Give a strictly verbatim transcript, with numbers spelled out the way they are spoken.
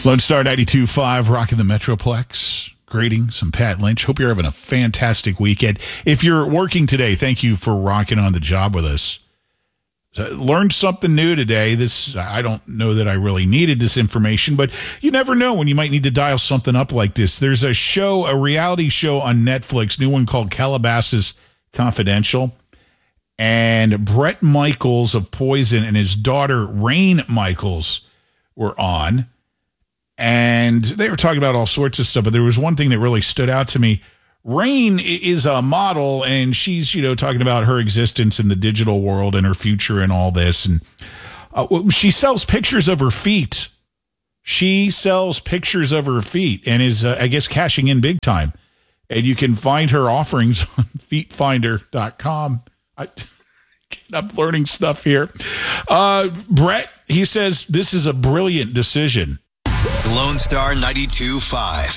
Lone Star ninety-two point five, rocking the Metroplex. Greetings, I'm Pat Lynch. Hope you're having a fantastic weekend. If you're working today, thank you for rocking on the job with us. Learned something new today. This, I don't know that I really needed this information, but you never know when you might need to dial something up like this. There's a show, a reality show on Netflix, new one called Calabasas Confidential. And Bret Michaels of Poison and his daughter, Rain Michaels, were on. And they were talking about all sorts of stuff, but there was one thing that really stood out to me. Rain is a model, and she's, you know, talking about her existence in the digital world and her future and all this. And uh, she sells pictures of her feet. She sells pictures of her feet and is, uh, I guess, cashing in big time. And you can find her offerings on feet finder dot com. I, I'm learning stuff here. Uh, Bret, he says this is a brilliant decision. Lone Star ninety-two point five.